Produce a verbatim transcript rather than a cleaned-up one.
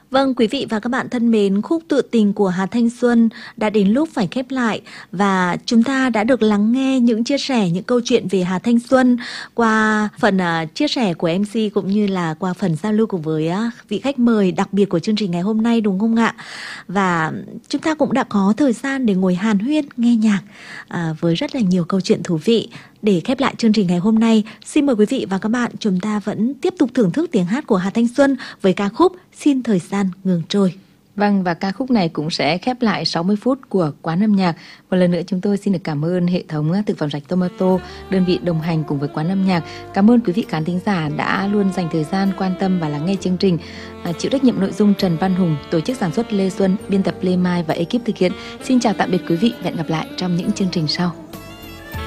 Vâng, quý vị và các bạn thân mến, khúc Tự Tình của Hà Thanh Xuân đã đến lúc phải khép lại và chúng ta đã được lắng nghe những chia sẻ, những câu chuyện về Hà Thanh Xuân qua phần uh, chia sẻ của em xê cũng như là qua phần giao lưu cùng với uh, vị khách mời đặc biệt của chương trình ngày hôm nay, đúng không ạ? Và chúng ta cũng đã có thời gian để ngồi hàn huyên, nghe nhạc uh, với rất là nhiều câu chuyện thú vị. Để khép lại chương trình ngày hôm nay, xin mời quý vị và các bạn chúng ta vẫn tiếp tục thưởng thức tiếng hát của Hà Thanh Xuân với ca khúc Xin Thời Gian Ngừng Trôi. Vâng, và ca khúc này cũng sẽ khép lại sáu mươi phút của Quán Âm Nhạc. Một lần nữa chúng tôi xin được cảm ơn hệ thống thực phẩm sạch Tomato, đơn vị đồng hành cùng với Quán Âm Nhạc. Cảm ơn quý vị khán thính giả đã luôn dành thời gian quan tâm và lắng nghe chương trình. À, chịu trách nhiệm nội dung Trần Văn Hùng, tổ chức sản xuất Lê Xuân, biên tập Lê Mai và ekip thực hiện. Xin chào tạm biệt quý vị và hẹn gặp lại trong những chương trình sau.